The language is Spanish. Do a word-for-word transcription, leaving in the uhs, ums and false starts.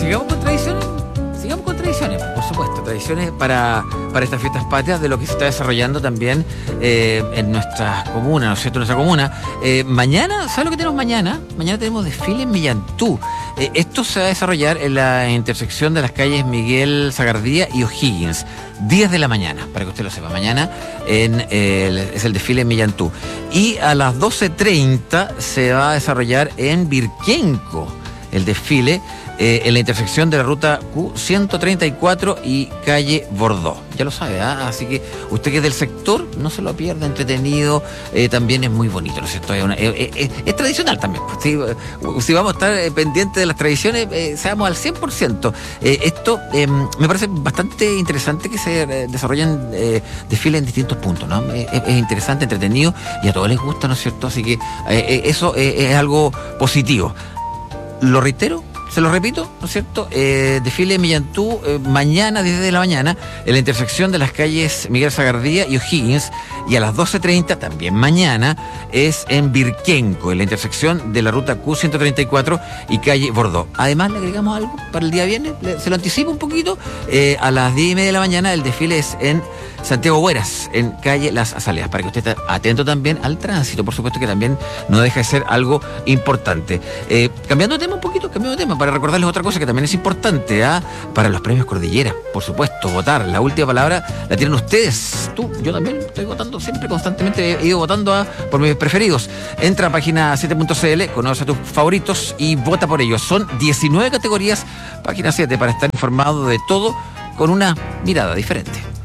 sigamos con tradiciones, sigamos con tradiciones, por supuesto, tradiciones para, para estas fiestas patrias, de lo que se está desarrollando también eh, en nuestra comuna, ¿no es cierto? En nuestra comuna. Eh, mañana, ¿sabes lo que tenemos mañana? Mañana tenemos desfile en Millantú. Eh, esto se va a desarrollar en la intersección de las calles Miguel Sagardía y O'Higgins. diez de la mañana, para que usted lo sepa. Mañana en, eh, es el desfile en Millantú. Y a las doce treinta se va a desarrollar en Virquenco el desfile eh, en la intersección de la ruta Q ciento treinta y cuatro y calle Bordó. Ya lo sabe, ¿eh? Así que usted que es del sector, no se lo pierda, entretenido, eh, también es muy bonito, ¿no es cierto? Es, una, eh, eh, es tradicional también. Pues, si, si vamos a estar eh, pendientes de las tradiciones, eh, seamos al cien por ciento. Eh, esto eh, me parece bastante interesante que se eh, desarrollen eh, desfiles en distintos puntos, ¿no? Es, es interesante, entretenido y a todos les gusta, ¿no es cierto? Así que eh, eso eh, es algo positivo. Lo reitero, se lo repito, ¿no es cierto? Eh, desfile en Millantú, eh, mañana, diez de la mañana, en la intersección de las calles Miguel Sagardía y O'Higgins, y a las doce treinta, también mañana, es en Virquenco, en la intersección de la ruta Q ciento treinta y cuatro y calle Bordó. Además, le agregamos algo para el día viernes, le, se lo anticipo un poquito, eh, a las diez y media de la mañana, el desfile es en Santiago Hueras, en calle Las Azaleas, para que usted esté atento también al tránsito, por supuesto que también no deja de ser algo importante. Eh, cambiando de tema un poquito, cambiando de tema, para recordarles otra cosa que también es importante, ¿ah? Para los premios Cordillera, por supuesto, votar. La última palabra la tienen ustedes. Tú, yo también estoy votando siempre, constantemente he ido votando a, por mis preferidos. Entra a página siete punto c l, conoce a tus favoritos y vota por ellos. Son diecinueve categorías, página siete, para estar informado de todo con una mirada diferente.